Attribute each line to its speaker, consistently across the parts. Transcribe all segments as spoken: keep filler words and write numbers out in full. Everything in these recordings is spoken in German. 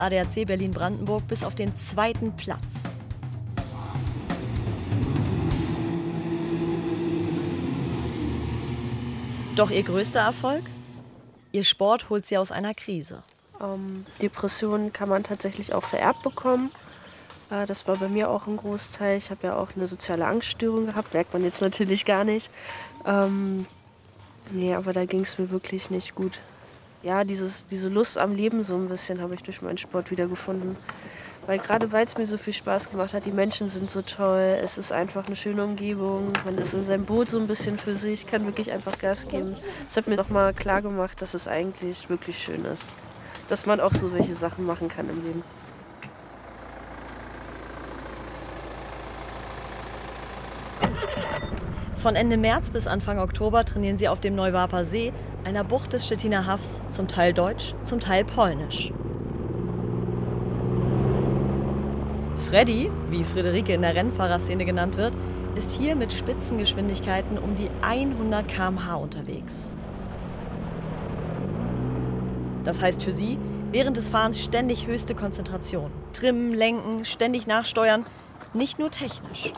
Speaker 1: A D A C Berlin-Brandenburg bis auf den zweiten Platz. Doch ihr größter Erfolg? Ihr Sport holt sie aus einer Krise.
Speaker 2: Ähm, Depressionen kann man tatsächlich auch vererbt bekommen. Äh, das war bei mir auch ein Großteil. Ich habe ja auch eine soziale Angststörung gehabt, merkt man jetzt natürlich gar nicht. Ähm, nee, aber da ging es mir wirklich nicht gut. Ja, dieses, diese Lust am Leben so ein bisschen habe ich durch meinen Sport wiedergefunden. Weil gerade weil es mir so viel Spaß gemacht hat, die Menschen sind so toll, es ist einfach eine schöne Umgebung, man ist in seinem Boot so ein bisschen für sich, kann wirklich einfach Gas geben. Es hat mir doch mal klar gemacht, dass es eigentlich wirklich schön ist, dass man auch so welche Sachen machen kann im Leben.
Speaker 1: Von Ende März bis Anfang Oktober trainieren sie auf dem Neuwarper See, einer Bucht des Stettiner Hafs, zum Teil deutsch, zum Teil polnisch. Freddy, wie Friederike in der Rennfahrerszene genannt wird, ist hier mit Spitzengeschwindigkeiten um die hundert Kilometer pro Stunde unterwegs. Das heißt für sie, während des Fahrens ständig höchste Konzentration. Trimmen, lenken, ständig nachsteuern, nicht nur technisch.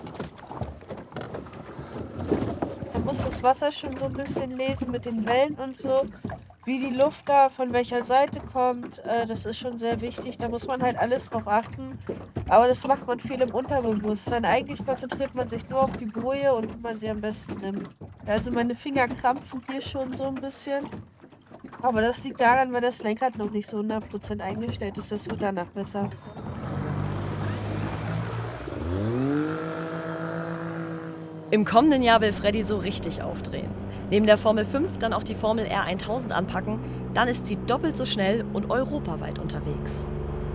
Speaker 3: Man muss das Wasser schon so ein bisschen lesen mit den Wellen und so, wie die Luft da von welcher Seite kommt. Äh, das ist schon sehr wichtig, da muss man halt alles drauf achten. Aber das macht man viel im Unterbewusstsein. Eigentlich konzentriert man sich nur auf die Boje und wie man sie am besten nimmt. Also meine Finger krampfen hier schon so ein bisschen. Aber das liegt daran, weil das Lenkrad noch nicht so hundert Prozent eingestellt ist. Das wird danach besser.
Speaker 1: Im kommenden Jahr will Freddy so richtig aufdrehen. Neben der Formel fünf dann auch die Formel R tausend anpacken, dann ist sie doppelt so schnell und europaweit unterwegs.